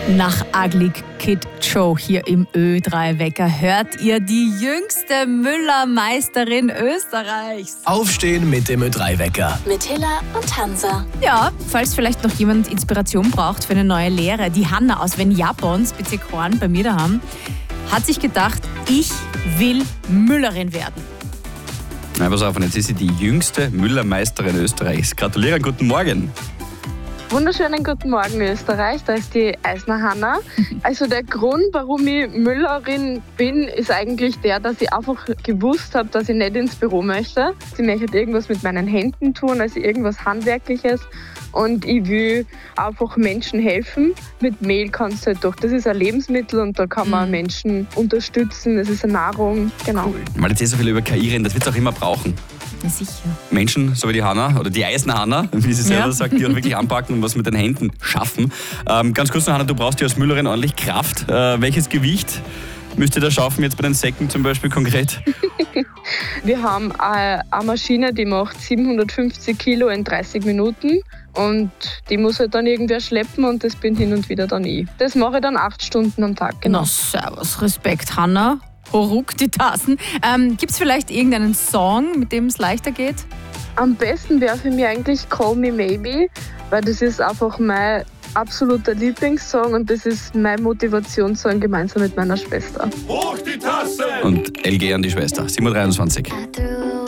Nach Ugly Kid Joe hier im Ö3-Wecker hört ihr die jüngste Müllermeisterin Österreichs. Aufstehen mit dem Ö3-Wecker. Mit Hilla und Hansa. Ja, falls vielleicht noch jemand Inspiration braucht für eine neue Lehre, die Hanna aus Venjapons, Bezirk Horn, bei mir daheim, hat sich gedacht, ich will Müllerin werden. Na, pass auf, und jetzt ist sie die jüngste Müllermeisterin Österreichs. Gratuliere, guten Morgen. Wunderschönen guten Morgen Österreich, da ist die Eisner Hanna. Also der Grund, warum ich Müllerin bin, ist eigentlich der, dass ich einfach gewusst habe, dass ich nicht ins Büro möchte. Ich möchte irgendwas mit meinen Händen tun, also irgendwas Handwerkliches. Und ich will einfach Menschen helfen. Mit Mehl kannst du halt doch, das ist ein Lebensmittel und da kann man Menschen unterstützen, das ist eine Nahrung, genau. Cool. Weil jetzt so viel über KI reden, das wird es auch immer brauchen. Ja, sicher. Menschen, so wie die Hanna oder die Eisner Hanna, wie sie selber sagt, die auch wirklich anpacken und was mit den Händen schaffen. Ganz kurz noch, Hanna, du brauchst ja als Müllerin ordentlich Kraft. Welches Gewicht müsst ihr da schaffen, jetzt bei den Säcken zum Beispiel konkret? Wir haben eine Maschine, die macht 750 Kilo in 30 Minuten und die muss halt dann irgendwer schleppen und das bin hin und wieder dann ich. Das mache ich dann 8 Stunden am Tag, genau. Na, servus, Respekt, Hanna. Horuck, die Tassen. Gibt es vielleicht irgendeinen Song, mit dem es leichter geht? Am besten wäre für mich eigentlich Call Me Maybe, weil das ist einfach mein absoluter Lieblingssong und das ist mein Motivationssong gemeinsam mit meiner Schwester. Hoch die Tasse! Und LG an die Schwester, 7.23 Uhr.